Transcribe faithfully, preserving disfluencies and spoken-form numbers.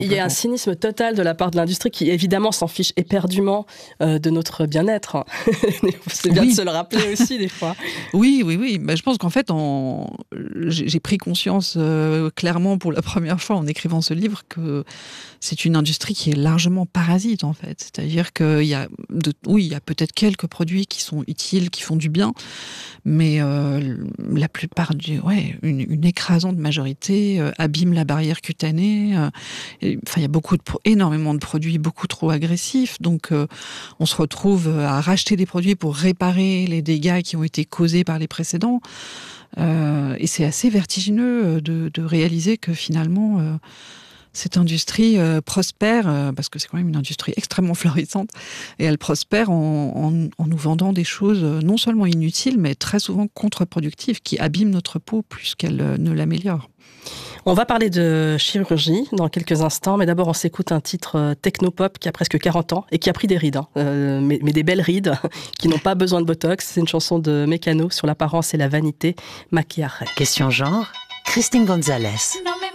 Il y a un cynisme total de la part de l'industrie qui, évidemment, s'en fiche éperdument euh, de notre bien-être. C'est bien oui. de se le rappeler aussi, des fois. Oui, oui, oui. Ben, je pense qu'en fait, en... j'ai pris conscience euh, clairement pour la première fois en écrivant ce livre que c'est une industrie qui est largement parasite, en fait. C'est-à-dire qu'il y a, de... oui, il y a peut-être quelques produits qui sont utiles, qui font du bien, mais euh, la plupart, du... ouais, une, une écrasante majorité euh, abîme la barrière cutanée. Euh, et, enfin, il y a beaucoup de, énormément de produits beaucoup trop agressifs, donc euh, on se retrouve à racheter des produits pour réparer les dégâts qui ont été causés par les précédents. Euh, et c'est assez vertigineux de, de réaliser que finalement, euh, cette industrie euh, prospère, euh, parce que c'est quand même une industrie extrêmement florissante, et elle prospère en, en, en nous vendant des choses non seulement inutiles, mais très souvent contre-productives, qui abîment notre peau plus qu'elles euh, ne l'améliorent. On va parler de chirurgie dans quelques instants, mais d'abord on s'écoute un titre technopop qui a presque quarante ans et qui a pris des rides, hein, euh, mais, mais des belles rides qui n'ont pas besoin de botox. C'est une chanson de Mécano sur l'apparence et la vanité, Maquillage. Question genre, Christine Gonzalez.